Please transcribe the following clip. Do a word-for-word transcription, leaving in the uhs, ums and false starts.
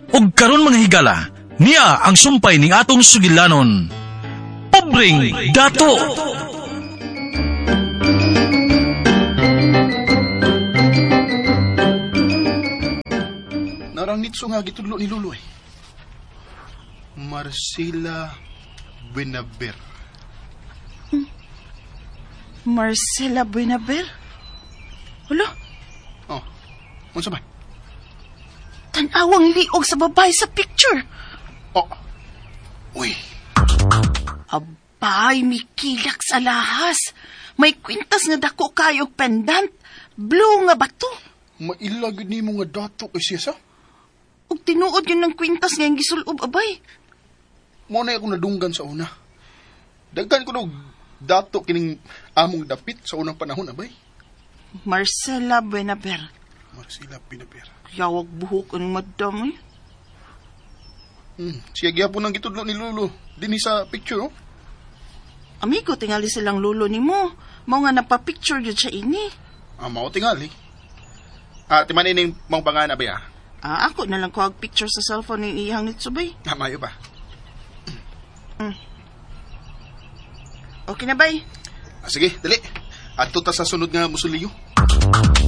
ug karon mga higala, niya ang sumpay ning atong sugilanon. Pobreng dato. Narang nitso nga gitudlo ni Lulo eh. Marcela Buenaver. Hmm. Marcela Buenaver? Hala? Oh, unsa ba? Tanawang liog sa babae sa picture. Oh, uy. Abay, may kilak sa lahas. May kwintas nga dako kayo pendant. Blue nga bato. Mailagid ni mo nga dato kay siya sa? Ug tinuod yun ng kwintas nga yung gisulob, abay. Mo na ako nadunggan sa una. Daghan ko nog dato kining among dapit sa unang panahon, abay. Marcela Buenaver. Marcela Buenaver. Yawag buhok ang madam eh. Hmm, siya gyapon ang gitudlo ni Lolo dinhi sa picture, oh. Amigo, tingali silang lulo ni mo. Mao nga napapicture yun siya ini. Ah, mao tingali. Ah, timan ining mong pangana ba ya? Ah, ako na lang ko ag picture sa cellphone ni iyang nitsubay. Ah, mayo ba? Hmm. Okay na, bay? Ah, sige, dali. Adto ta sa sunod nga musuliyo.